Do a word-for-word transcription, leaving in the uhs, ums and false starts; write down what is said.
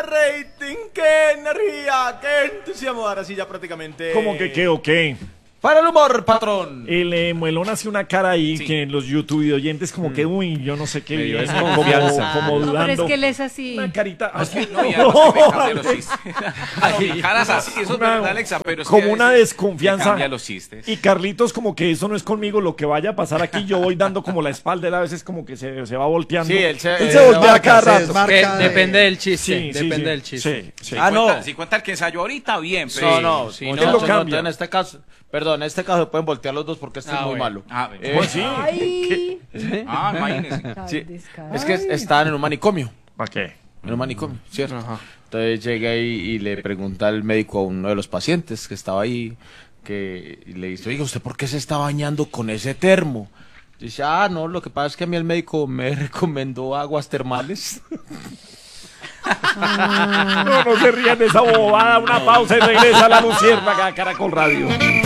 rating, qué energía, qué entusiasmo. Ahora sí ya prácticamente. ¿Cómo que qué o qué? Para el humor, patrón. El eh, Muelón hace una cara ahí Sí. que los YouTube oyentes como que, uy, yo no sé qué Me dio viene, desconfianza. como, como No, dudando. pero es que él es así. Una carita así. No, y además que me cambia los chistes. No, mi cara es así, eso es Una- verdad, Alexa, pero es que como a una veces desconfianza. me cambia los chistes. Y Carlitos como que eso no es conmigo, lo que vaya a pasar aquí, yo voy dando como la espalda, él a veces como que se, se va volteando. Sí, él se- Él eh, se voltea desmarca, cada se rato. desmarca. Que- Marca de- depende del chiste, Sí, sí, depende sí, del chiste. sí, sí. Ah, no. Cuenta- Si cuenta el que ensayó ahorita, bien, pero... No, no, sí, no, no, no, lo no, cambia. en este caso, perdón, en este caso se pueden voltear los dos porque este Ah, es muy bueno. malo. Ah, bueno. Eh, Pues sí. Ay. Ah, imagínese. sí, es que es- estaban en un manicomio, ¿Para qué? en un manicomio, ¿cierto? Entonces llega ahí y le pregunta al médico a uno de los pacientes que estaba ahí, que y le dice, oiga, ¿usted por qué se está bañando con ese termo? Dice, ah, no, lo que pasa es que a mí el médico me recomendó aguas termales. No, no se rían de esa bobada, una pausa y regresa la Luciérnaga a Caracol Radio.